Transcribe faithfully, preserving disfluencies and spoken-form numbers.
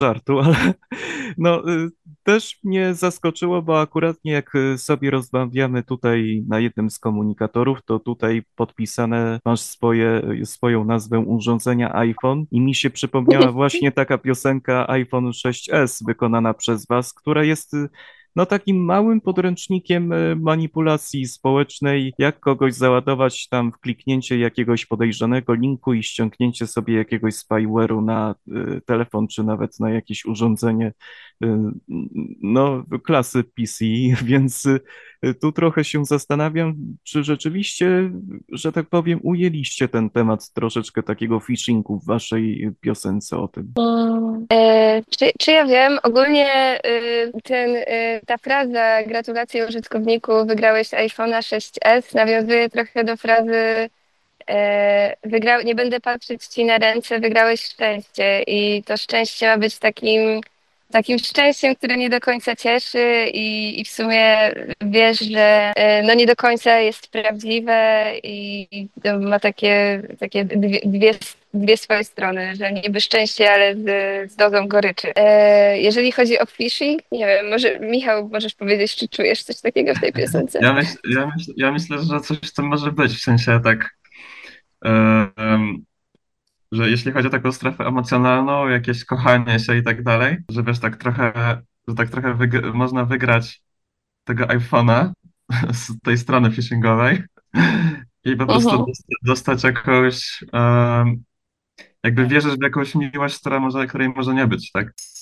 żartu, ale no, y, też mnie zaskoczyło, bo akurat jak y, sobie rozmawiamy tutaj na jednym z komunikatorów, to tutaj podpisane masz swoje, y, swoją nazwę urządzenia iPhone i mi się przypomniała właśnie taka piosenka iPhone sześć es wykonana przez was, która jest y, no takim małym podręcznikiem y, manipulacji społecznej, jak kogoś załadować tam w kliknięcie jakiegoś podejrzanego linku i ściągnięcie sobie jakiegoś spyware'u na y, telefon, czy nawet na jakieś urządzenie y, no, klasy P C, więc y, tu trochę się zastanawiam, czy rzeczywiście, że tak powiem, ujęliście ten temat troszeczkę takiego phishingu w waszej piosence o tym. Mm. E, czy, czy ja wiem, ogólnie y, ten, y, ta fraza gratulacje użytkowniku, wygrałeś iPhone'a sześć es nawiązuje trochę do frazy e, wygrał, nie będę patrzeć ci na ręce, wygrałeś szczęście i to szczęście ma być takim, takim szczęściem, które nie do końca cieszy i, i w sumie wiesz, że e, no nie do końca jest prawdziwe i, i to ma takie, takie dwie, dwie, dwie swoje strony, że niby szczęście, ale z, z dozą goryczy. E, jeżeli chodzi o phishing, nie wiem, może Michał, możesz powiedzieć, czy czujesz coś takiego w tej piosence? Ja, myśl, ja, myśl, ja myślę, że coś w tym może być, w sensie tak, e, em, że jeśli chodzi o taką strefę emocjonalną, jakieś kochanie się i tak dalej, że wiesz, tak trochę, że tak trochę wyg można wygrać tego iPhone'a z tej strony phishingowej i po prostu Mhm. dosta- dostać jakąś, em, jakby wierzysz w jakąś miłość, która może, której może nie być, tak?